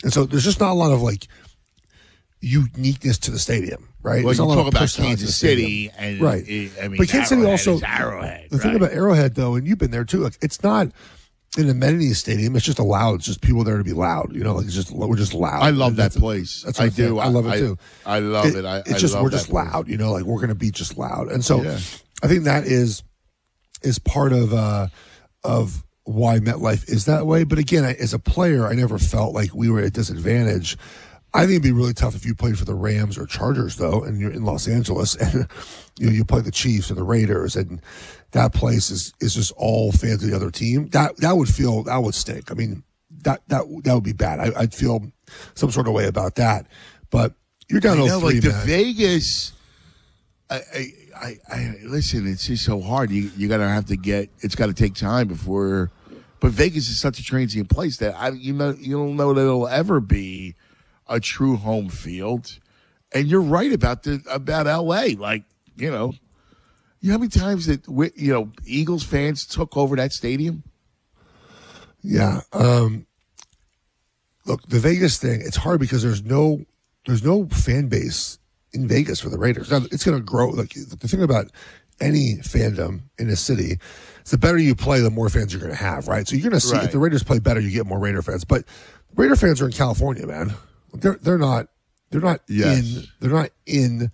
And so there's just not a lot of like uniqueness to the stadium, right? Well, you talk about Kansas City, and right? I mean, but Kansas City also Arrowhead. The thing about Arrowhead, though, and you've been there too, like it's not an amenities stadium. It's just loud. It's just people there to be loud. Like we're just loud. I love that place. I do. I love it too. I love it. It's just we're just loud. Like we're going to be just loud, and so I think that is part of why MetLife is that way. But again, as a player, I never felt like we were at a disadvantage. I think it'd be really tough if you played for the Rams or Chargers, though, and you're in Los Angeles, and you play the Chiefs or the Raiders, and that place is just all fans of the other team. That would stink. I mean, that would be bad. I'd feel some sort of way about that. But you're down 0-3, like the man. Vegas. I listen. It's just so hard. You gotta have to get. It's got to take time before. But Vegas is such a transient place that you don't know that it'll ever be a true home field. And you're right about LA. Like, how many times that Eagles fans took over that stadium? Yeah. Look, the Vegas thing, it's hard because there's no fan base in Vegas for the Raiders. Now, it's going to grow. Like the thing about any fandom in a city, is the better you play, the more fans you're going to have, right? So you're going to see if the Raiders play better, you get more Raider fans. But Raider fans are in California, man. They're not in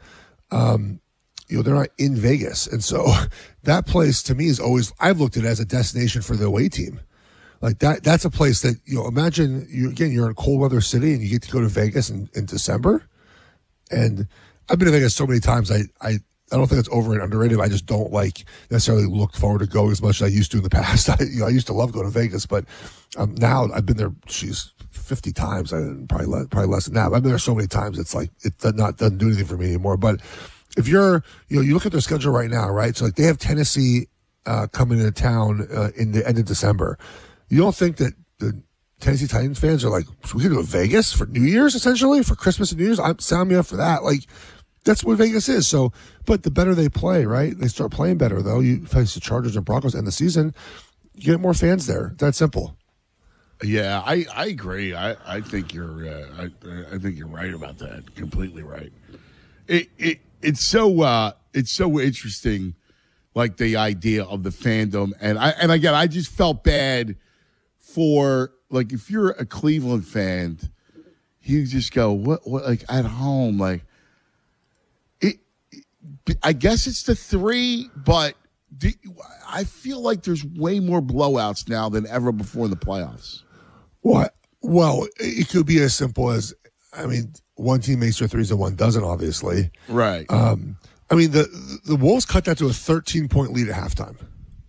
Vegas. And so that place to me is always, I've looked at it as a destination for the away team. Like that's a place that, imagine you're in a cold weather city and you get to go to Vegas in December. And I've been to Vegas so many times. I don't think it's over and underrated. I just don't necessarily look forward to going as much as I used to in the past. I used to love going to Vegas, but now I've been there, 50 times. Probably less than that. I've been there so many times. It's like it doesn't do anything for me anymore. But if you're, you look at their schedule right now, right? So they have Tennessee coming into town in the end of December. You don't think that the Tennessee Titans fans are like, so we can go to Vegas for New Year's, essentially, for Christmas and New Year's? Sign me up for that. Like, that's what Vegas is. So, but the better they play, right? They start playing better, though. You face the Chargers and Broncos end the season, you get more fans there. That's simple. Yeah, I agree. I think you're I think you're right about that. Completely right. It's so interesting, like the idea of the fandom, and again I just felt bad for, like, if you're a Cleveland fan, you just go what like at home, like it. I guess it's the 3, but I feel like there's way more blowouts now than ever before in the playoffs. What? Well, it could be as simple as, one team makes their threes and one doesn't, obviously. Right. The Wolves cut that to a 13-point lead at halftime.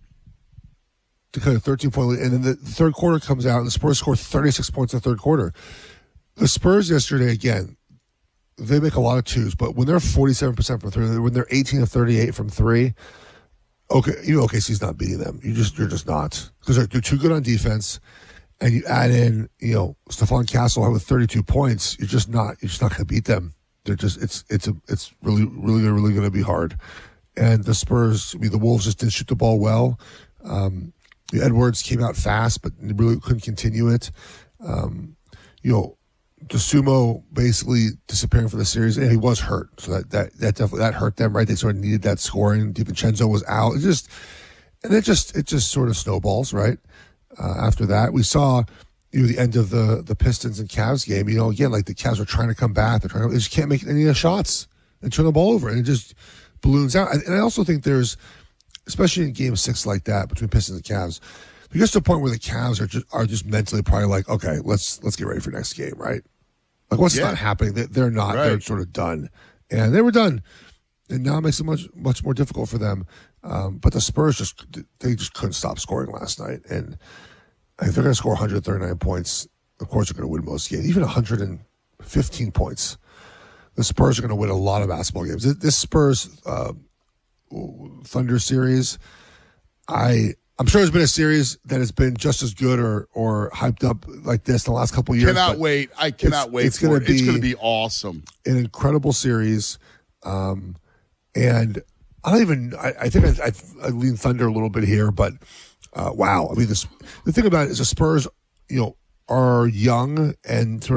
To cut a 13-point lead. And then the third quarter comes out, and the Spurs score 36 points in the third quarter. The Spurs yesterday, again, they make a lot of twos, but when they're 47% from three, when they're 18 of 38 from three, OKC's not beating them. You're just not. Because they're too good on defense. And you add in, Stephon Castle with 32 points, you're just not going to beat them. They're just, it's really, really, really going to be hard. And the Spurs, the Wolves just didn't shoot the ball well. Edwards came out fast, but really couldn't continue it. DeSumo basically disappearing for the series, and he was hurt, so that definitely hurt them, right? They sort of needed that scoring. DiVincenzo was out. It just sort of snowballs, right? After that, we saw the end of the Pistons and Cavs game. Again, like the Cavs are trying to come back. They just can't make any shots and turn the ball over, and it just balloons out. And I also think there's, especially in Game 6 like that between Pistons and Cavs, it gets to a point where the Cavs are just mentally probably like, okay, let's get ready for next game, right? Like what's not happening? They're not. Right. They're sort of done, and they were done, and now it makes it much more difficult for them. But the Spurs just couldn't stop scoring last night, and if they're going to score 139 points, of course they're going to win most games, even 115 points. The Spurs are going to win a lot of basketball games. This Spurs Thunder series, I'm sure there's been a series that has been just as good or hyped up like this in the last couple of years. I cannot wait. It's going to be awesome. An incredible series. And I think I lean Thunder a little bit here, but wow. The thing about it is the Spurs, are young and sort